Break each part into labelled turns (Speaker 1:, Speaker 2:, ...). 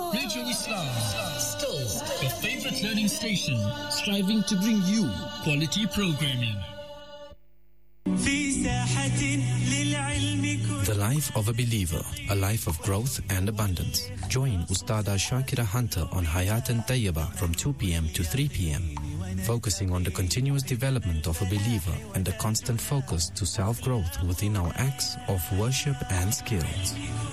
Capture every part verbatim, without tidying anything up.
Speaker 1: Radio Islam, still your favorite learning station, striving to bring you quality programming.
Speaker 2: The life of a believer, a life of growth and abundance. Join Ustada Shakira Hunter on Hayatan Tayyaba from two p.m. to three p.m. focusing on the continuous development of a believer and a constant focus to self-growth within our acts of worship and skills.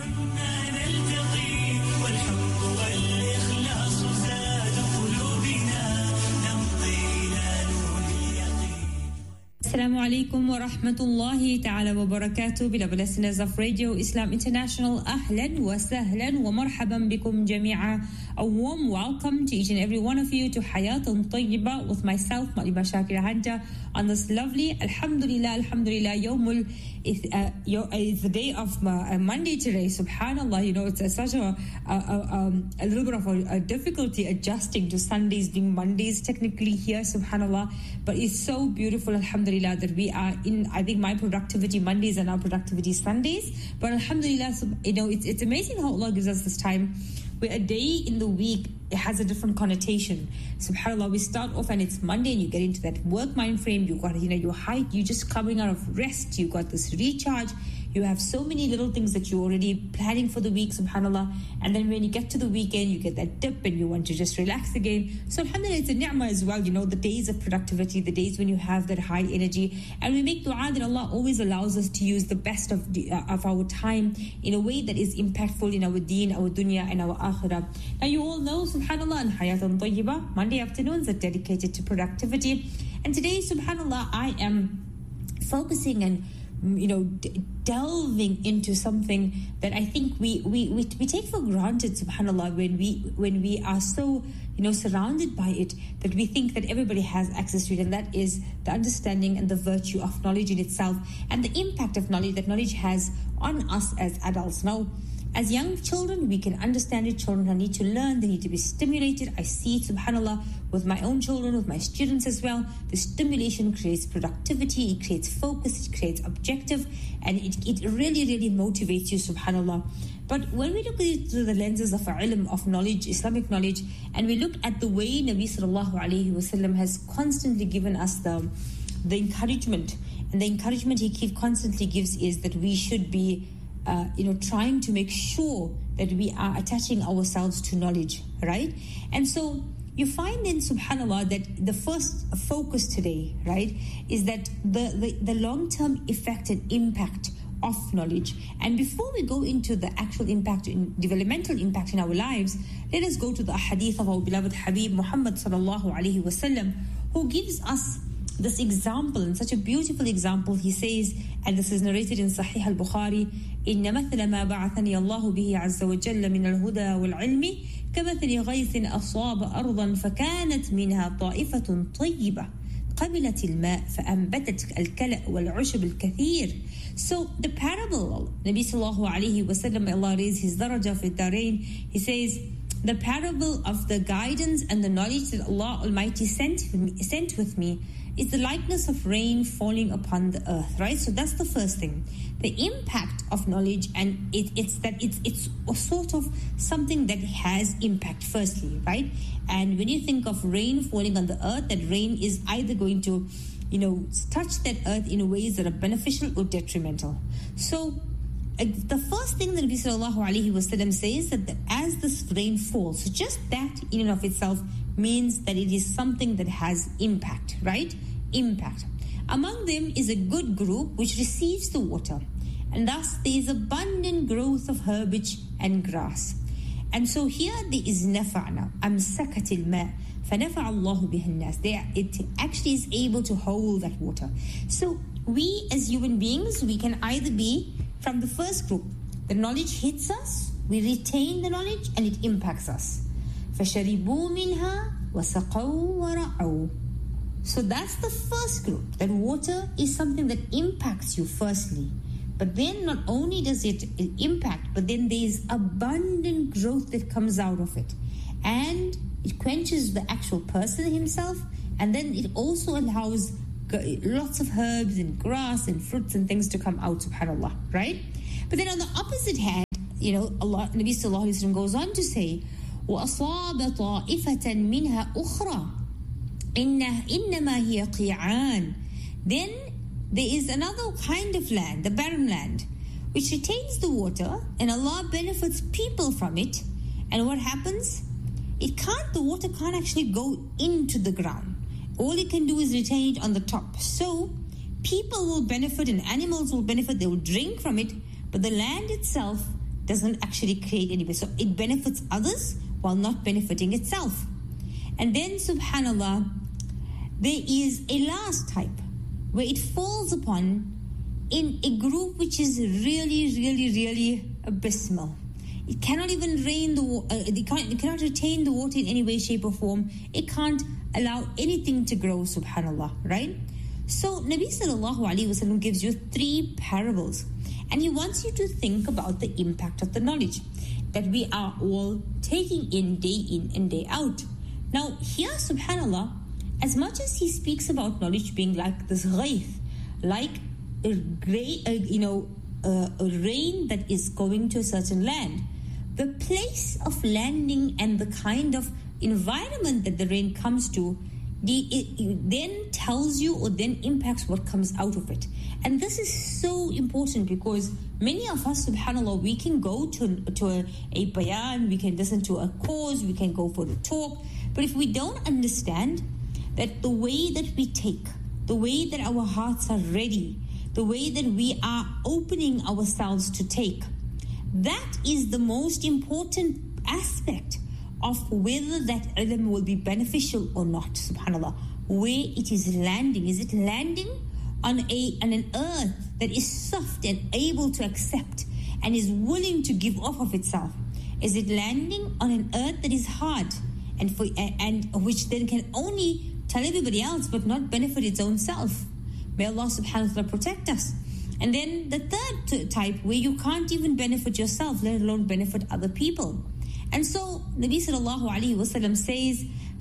Speaker 3: Assalamu alaikum wa rahmatullahi ta'ala wa barakatuh. Beloved listeners of Radio Islam International, ahlan wa sahlan wa marhaban bikum jami'a. A warm welcome to each and every one of you to Hayatun Tayyiba with myself, Maliba Shakira Hunter, on this lovely, alhamdulillah, alhamdulillah, yawmul, it's, uh, it's the day of uh, Monday today, subhanallah. You know, it's a, such a, a, a, um, a little bit of a, a difficulty adjusting to Sundays being Mondays technically here, subhanallah. But it's so beautiful, alhamdulillah, that we are in, I think my productivity Mondays are now productivity Sundays. But alhamdulillah, you know, it's, it's amazing how Allah gives us this time where a day in the week, it has a different connotation. SubhanAllah, we start off and it's Monday and you get into that work mind frame, you got, you know, your height, you're just coming out of rest, you got this recharge, you have so many little things that you're already planning for the week, subhanAllah, and then when you get to the weekend, you get that dip and you want to just relax again. So alhamdulillah, it's a ni'mah as well, you know, the days of productivity, the days when you have that high energy, and we make dua that Allah always allows us to use the best of the, uh, of our time in a way that is impactful in our deen, our dunya and our akhirah. Now you all know, subhanAllah, and Hayatun Tayyiba, Monday afternoons are dedicated to productivity, and today, subhanAllah, I am focusing and you know, d- delving into something that I think we, we, we, we take for granted, subhanAllah, when we when we are so, you know, surrounded by it, that we think that everybody has access to it, and that is the understanding and the virtue of knowledge in itself, and the impact of knowledge that knowledge has on us as adults. Now, as young children, we can understand it. Children need to learn. They need to be stimulated. I see it, subhanAllah, with my own children, with my students as well. The stimulation creates productivity, it creates focus, it creates objective, and it, it really, really motivates you, subhanAllah. But when we look at it through the lenses of ilm, of knowledge, Islamic knowledge, and we look at the way Nabi sallallahu alayhi wasallam has constantly given us the, the encouragement, and the encouragement he keep, constantly gives is that we should be Uh, you know, trying to make sure that we are attaching ourselves to knowledge, right? And so you find then, subhanAllah, that the first focus today, right, is that the, the, the long-term effect and impact of knowledge. And before we go into the actual impact, in developmental impact in our lives, let us go to the hadith of our beloved Habib Muhammad sallallahu alaihi wasallam, who gives us this example, and such a beautiful example. He says, and this is narrated in Sahih al-Bukhari, إِنَّ مَثْلَ مَا بَعَثَنِيَ اللَّهُ بِهِ عَزَّ وَجَلَّ مِنَ الْهُدَى وَالْعِلْمِ كَمَثَلِ غَيْثٍ أَصَابَ أَرْضًا فَكَانَتْ مِنْهَا طَائِفَةٌ طَيِّبَةٌ قَبِلَتِ الْمَاءِ فَأَنْبَتَتْ الْكَلَأَ وَالْعُشْبِ الْكَثِيرِ. So the parable, Nabi sallallahu alayhi wa sallam, Allah raised his darajah fi darain, he says, the parable of the guidance and the knowledge that Allah Almighty sent, sent with me is the likeness of rain falling upon the earth, right? So that's the first thing. The impact of knowledge, and it, it's that it's it's a sort of something that has impact, firstly, right? And when you think of rain falling on the earth, that rain is either going to, you know, touch that earth in ways that are beneficial or detrimental. So Uh, the first thing that Nabi sallallahu alaihi wasallam says that the, as this rain falls, so just that in and of itself means that it is something that has impact, right? Impact. Among them is a good group which receives the water, and thus there is abundant growth of herbage and grass. And so here there is nafa'na, amsakatil ma, فَنَفَعَ اللَّهُ بِهِ النَّاسِ. It actually is able to hold that water. So we as human beings, we can either be from the first group, the knowledge hits us, we retain the knowledge, and it impacts us. فَشَرِبُوا مِنْهَا وَسَقَوْا وَرَعَوْا. So that's the first group, that water is something that impacts you firstly. But then not only does it impact, but then there is abundant growth that comes out of it. And it quenches the actual person himself, and then it also allows lots of herbs and grass and fruits and things to come out, subhanAllah, right? But then on the opposite hand, you know, Allah, Nabi sallallahu alaihi wasallam goes on to say, وأصاب طائفة منها أخرى إنه إنما هي قيعان. Then there is another kind of land, the barren land, which retains the water, and Allah benefits people from it. And what happens? It can't, the water can't actually go into the ground. All it can do is retain it on the top. So people will benefit and animals will benefit, they will drink from it, but the land itself doesn't actually create any benefit. So it benefits others while not benefiting itself. And then, subhanAllah, there is a last type where it falls upon in a group which is really, really, really abysmal. It cannot even rain the uh, it, can't, it cannot retain the water in any way, shape or form. It can't allow anything to grow, subhanAllah, right? So Nabi sallallahu alayhi wasallam gives you three parables, and he wants you to think about the impact of the knowledge that we are all taking in day in and day out. Now here, subhanAllah, as much as he speaks about knowledge being like this ghayth, like a, gray, uh, you know, uh, a rain that is going to a certain land, the place of landing and the kind of environment that the rain comes to, the, it, it then tells you or then impacts what comes out of it. And this is so important because many of us, subhanAllah, we can go to, to a, a bayan, we can listen to a course, we can go for a talk, but if we don't understand that the way that we take, the way that our hearts are ready, the way that we are opening ourselves to take, that is the most important aspect of whether that ilm will be beneficial or not, subhanAllah. Where it is landing. Is it landing on, a, on an earth that is soft and able to accept and is willing to give off of itself? Is it landing on an earth that is hard and, for, and which then can only tell everybody else but not benefit its own self? May Allah subhanahu wa ta'ala protect us. And then the third type, where you can't even benefit yourself, let alone benefit other people. And so Nabi sallallahu alayhi wasallam says,